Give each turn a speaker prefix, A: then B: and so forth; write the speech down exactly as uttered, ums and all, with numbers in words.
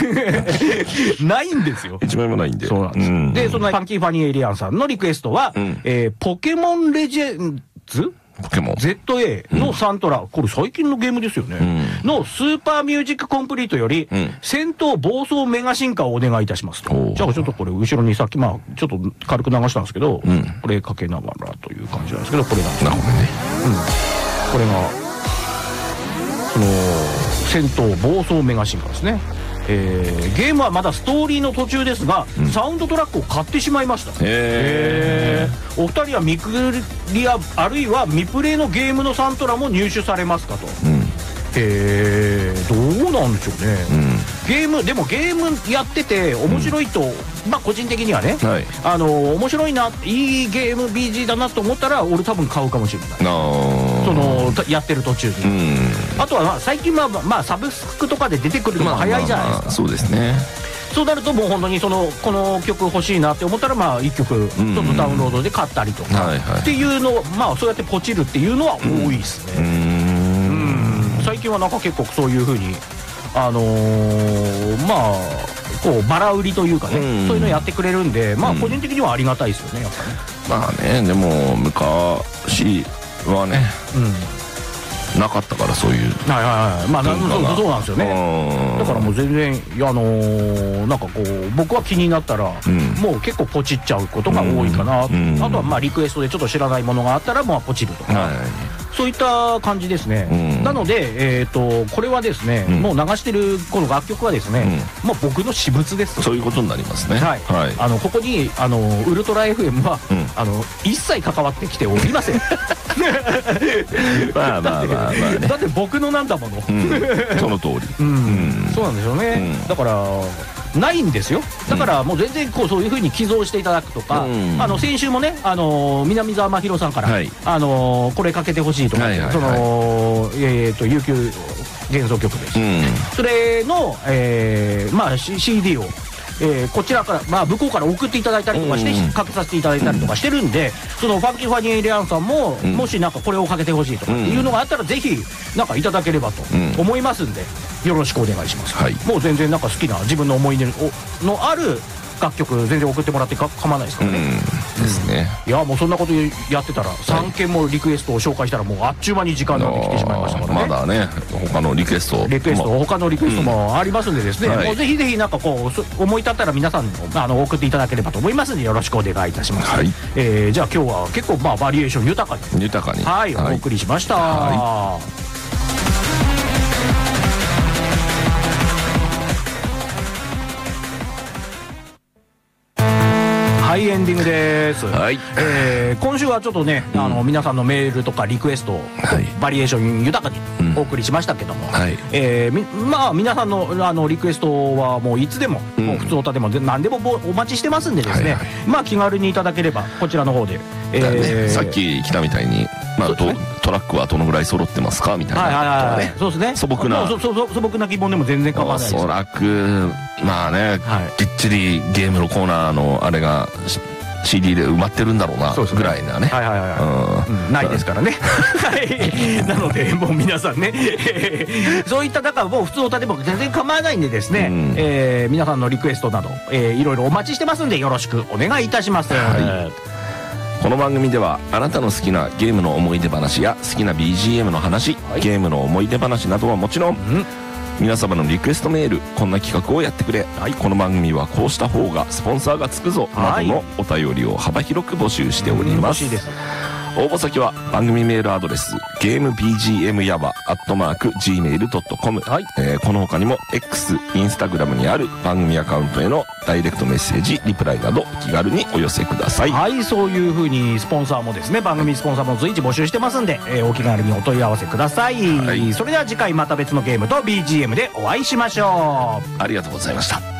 A: ないんですよ。
B: 一枚もないんで。
A: そうなんです。うん、で、そのファンキーファニーエイリアンさんのリクエストは、うん、えー、ポケモンレジェンズ
B: ポケモン
A: ゼットエー のサントラ、うん、これ最近のゲームですよね、うん、のスーパーミュージックコンプリートより、うん、戦闘暴走メガ進化をお願いいたしますと。じゃあちょっとこれ後ろにさっきまあちょっと軽く流したんですけど、うん、これかけながらという感じなんですけど、これなんですね。なるほどね。うん。これがその戦闘暴走メガ進化ですね。えー、ゲームはまだストーリーの途中ですが、うん、サウンドトラックを買ってしまいました。へー。お二人はミクリアあるいは未プレイのゲームのサントラも入手されますかと。うん、へー、どうなんでしょうね、うん、ゲームでもゲームやってて面白いと、うん、まあ個人的にはね、はい、あの面白いないいゲーム ビージー だなと思ったら俺多分買うかもしれない。そのやってる途中に、うん、あとは、まあ、最近は、まあ、サブスクとかで出てくるのも早いじゃないですか。まあまあまあ、そうですね。そうなるともう本当にそのこの曲欲しいなって思ったらまあいっきょくちょっとダウンロードで買ったりとかっていうのをまあそうやってポチるっていうのは多いですね。うん、最近はなんか結構そういう風にあのー、まあこうバラ売りというかね、そういうのやってくれるんで、まあ個人的にはありがたいですよね、やっぱね。まあね、でも昔はね、うん、なかったからそういう、はいはいはい、まあそうそうなんですよね。だからもう全然あのー、なんかこう僕は気になったら、うん、もう結構ポチっちゃうことが多いかな、うん、あとはまあリクエストでちょっと知らないものがあったらまあポチるとか、はい、そういった感じですね、うん、なので、えー、とこれはですね、うん、もう流してるこの楽曲はですね、うん、もう僕の私物です。そういうことになりますね。はい、はい、あのここにあのウルトラ エフエム は、うん、あの一切関わってきておりません。まあまあまあまあね、だって僕のなんだもの、うん、その通り、うんうん、そうなんですよね、うん、だからないんですよ。だからもう全然こうそういう風に寄贈していただくとか、うん、あの先週もね、あの南沢真弘さんから、はい、あのこれかけてほしいとか、そのえっと悠久幻想曲です、うん、それの、えー、まあ シーディー をえー、こちらから、まあ、向こうから送っていただいたりとかしてかけさせていただいたりとかしてるんで、そのファンキーファニーエイリアンさんも、うん、もしなんかこれをかけてほしいとかっていうのがあったら、ぜひなんかいただければと思いますんで、よろしくお願いします、はい、もう全然なんか好きな自分の思い出のある楽曲全然送ってもらってか構わないですからね、うん、ですね。いやもうそんなことやってたらさんけんもリクエストを紹介したらもうあっちゅう間に時間なんて来てしまいましたからね。まだね他のリクエストリクエスト、まあ、他のリクエストもありますんでですね、うん、もうぜひぜひなんかこう思い立ったら皆さんあの送っていただければと思いますのでよろしくお願いいたします、はい、えー、じゃあ今日は結構まあバリエーション豊かに豊かに、はい、はい、お送りしました、はい。はい、エンディングです。はい、えー、今週はちょっとね、うん、あの皆さんのメールとかリクエストを、はい、バリエーション豊かにお送りしましたけども、うん、はい、えー、みまあ皆さんのあのリクエストはもういつでも、うん、もう普通歌でも何でもお待ちしてますんでですね、はいはい、まあ気軽にいただければこちらの方で、えーね、さっき来たみたいに、まあ、ね、トラックはどのぐらい揃ってますかみたいな、はいはいはい、そうですね、素朴な素朴な疑問でも全然構わないです。おそらくまあね、はい、きっちりゲームのコーナーのあれがシーディー で埋まってるんだろうなぐらいなね、はいはいはい、うん、ないですからね。はい、なのでもう皆さんねそういっただからもう普通歌でも全然構わないんでですね、うん、えー、皆さんのリクエストなど、えー、いろいろお待ちしてますんでよろしくお願いいたします。はい、この番組ではあなたの好きなゲームの思い出話や好きな ビージーエム の話、はい、ゲームの思い出話などはもちろん、うん、皆様のリクエストメール、こんな企画をやってくれ、はい、この番組はこうした方がスポンサーがつくぞ、はい、などのお便りを幅広く募集しております。応募先は番組メールアドレスゲーム ビージーエム ヤバアットマーク ジーメールドットコム、はい、えー、この他にも X、インスタグラムにある番組アカウントへのダイレクトメッセージ、リプライなど気軽にお寄せください。はい、そういう風にスポンサーもですね、番組スポンサーも随時募集してますんで、えー、お気軽にお問い合わせください。はい、それでは次回また別のゲームと ビージーエム でお会いしましょう。ありがとうございました。